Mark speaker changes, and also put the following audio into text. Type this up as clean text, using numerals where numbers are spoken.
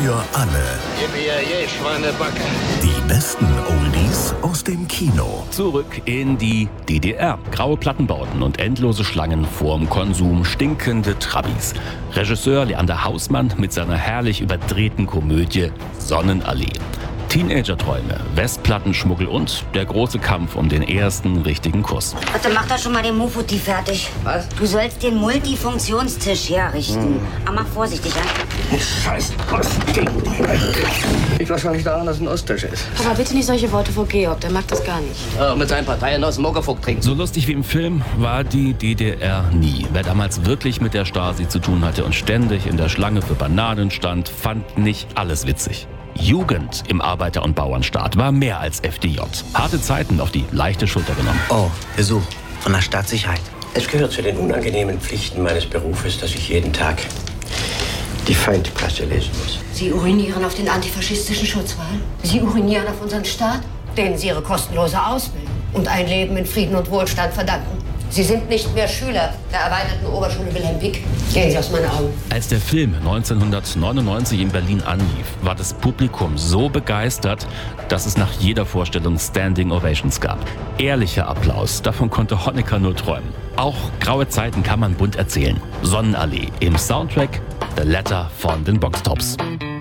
Speaker 1: für alle.
Speaker 2: Yippie, Schweinebacke.
Speaker 1: Die besten Oldies aus dem Kino.
Speaker 3: Zurück in die DDR. Graue Plattenbauten und endlose Schlangen vorm Konsum, stinkende Trabis. Regisseur Leander Hausmann mit seiner herrlich überdrehten Komödie Sonnenallee. Teenager-Träume, Westplattenschmuggel und der große Kampf um den ersten richtigen Kuss.
Speaker 4: Warte, mach doch schon mal den Mufuti fertig.
Speaker 2: Was?
Speaker 4: Du sollst den Multifunktionstisch herrichten. Aber mach vorsichtig, ja?
Speaker 2: Scheiß Ostding. Ich weiß schon nicht daran, dass es ein Osttisch ist.
Speaker 5: Aber bitte nicht solche Worte vor Georg, der mag das gar nicht.
Speaker 2: Mit seinen Parteien aus dem Muckefuck trinken.
Speaker 3: So lustig wie im Film war die DDR nie. Wer damals wirklich mit der Stasi zu tun hatte und ständig in der Schlange für Bananen stand, fand nicht alles witzig. Jugend im Arbeiter- und Bauernstaat war mehr als FDJ. Harte Zeiten auf die leichte Schulter genommen.
Speaker 6: Oh, Besuch von der Staatssicherheit.
Speaker 7: Es gehört zu den unangenehmen Pflichten meines Berufes, dass ich jeden Tag die Feindpresse lesen muss.
Speaker 8: Sie urinieren auf den antifaschistischen Schutzwall. Sie urinieren auf unseren Staat, denen Sie Ihre kostenlose Ausbildung und ein Leben in Frieden und Wohlstand verdanken. Sie sind nicht mehr Schüler der erweiterten Oberschule Wilhelm Wieck. Gehen Sie aus meinen Augen.
Speaker 3: Als der Film 1999 in Berlin anlief, war das Publikum so begeistert, dass es nach jeder Vorstellung Standing Ovations gab. Ehrlicher Applaus, davon konnte Honecker nur träumen. Auch graue Zeiten kann man bunt erzählen. Sonnenallee im Soundtrack The Letter von den Boxtops.